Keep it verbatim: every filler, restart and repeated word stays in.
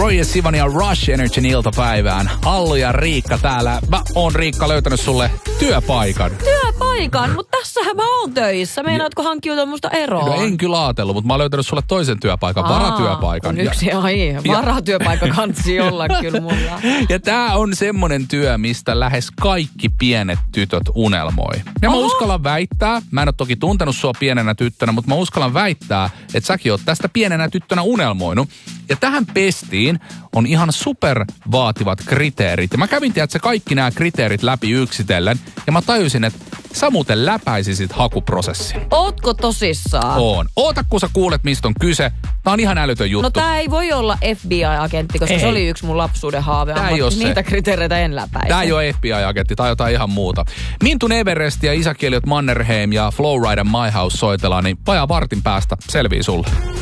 Roy ja Sivan ja Rush Energyn iltapäivään. Allu ja Riikka täällä. Mä oon, Riikka, löytänyt sulle työpaikan. Työpaikan? Mutta tässähän mä oon töissä. Meinaatko hankkiutua musta eroon? No en kyllä ajatellut, mutta mä oon löytänyt sulle toisen työpaikan, Aa, varatyöpaikan. Yksi, ja, ai, varatyöpaikka kansi olla kyllä mulla. Ja tää on semmonen työ, mistä lähes kaikki pienet tytöt unelmoi. Ja mä Oho. uskallan väittää, mä en ole toki tuntenut sua pienenä tyttönä, mutta mä uskallan väittää, että säkin oot tästä pienenä tyttönä unelmoinut. Ja tähän pestiin on ihan super vaativat kriteerit. Ja mä kävin, tiedätkö, kaikki nämä kriteerit läpi yksitellen. Ja mä tajusin, että sä muuten läpäisisit hakuprosessin. Ootko tosissaan? Oon. Oota, kun sä kuulet, mistä on kyse. Tää on ihan älytön juttu. No tää ei voi olla F B I-agentti, koska ei. Se oli yksi mun lapsuuden haave. Tää ei ole se. Niitä kriteereitä en läpäise. Tää ei ole F B I-agentti tai jotain ihan muuta. Mintun Everest ja Isä Elliot Mannerheim ja Flowrider My House soitellaan, niin vajaa vartin päästä selvii sulle.